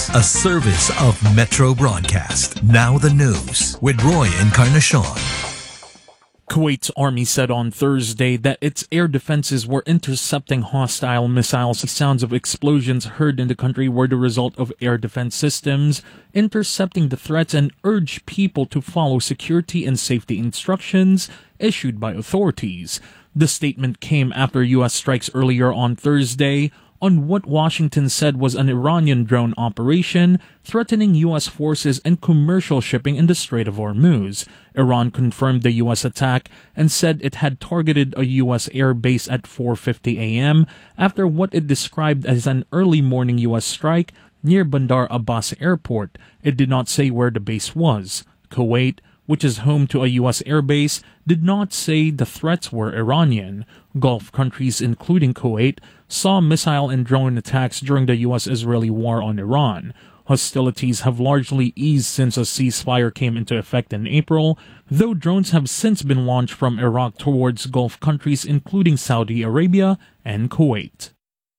a service of Metro Broadcast. Now the news with Roy Encarnacion. Kuwait's army said on Thursday that its air defenses were intercepting hostile missiles. Sounds of explosions heard in the country were the result of air defense systems intercepting the threats, and urged people to follow security and safety instructions issued by authorities. The statement came after U.S. strikes earlier on Thursday on what Washington said was an Iranian drone operation threatening U.S. forces and commercial shipping in the Strait of Hormuz. Iran confirmed the U.S. attack and said it had targeted a U.S. air base at 4:50 a.m. after what it described as an early morning U.S. strike near Bandar Abbas Airport. It did not say where the base was. Kuwait, which is home to a U.S. airbase, did not say the threats were Iranian. Gulf countries, including Kuwait, saw missile and drone attacks during the U.S.-Israeli war on Iran. Hostilities have largely eased since a ceasefire came into effect in April, though drones have since been launched from Iraq towards Gulf countries, including Saudi Arabia and Kuwait.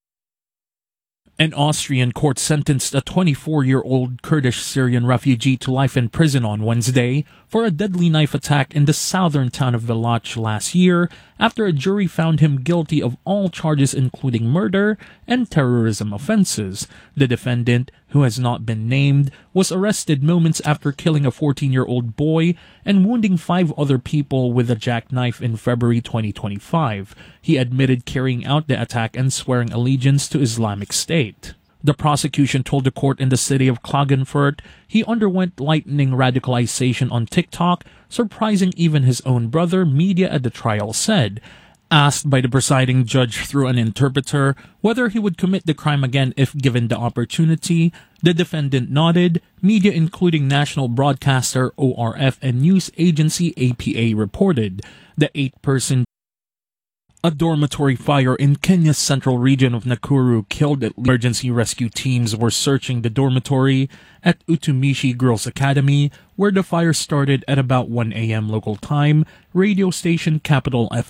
An Austrian court sentenced a 24-year-old Kurdish Syrian refugee to life in prison on Wednesday for a deadly knife attack in the southern town of Velach last year after a jury found him guilty of all charges including murder and terrorism offenses. The defendant, who has not been named, was arrested moments after killing a 14-year-old boy and wounding 5 other people with a jackknife in February 2025. He admitted carrying out the attack and swearing allegiance to Islamic State. The prosecution told the court in the city of Klagenfurt he underwent lightning radicalization on TikTok, surprising even his own brother, media at the trial said. Asked by the presiding judge through an interpreter whether he would commit the crime again if given the opportunity, the defendant nodded. Media including national broadcaster ORF and news agency APA reported. The 8-person A dormitory fire in Kenya's central region of Nakuru killed at least. Emergency rescue teams were searching the dormitory at Utumishi Girls Academy, where the fire started at about 1 a.m. local time, radio station Capital FM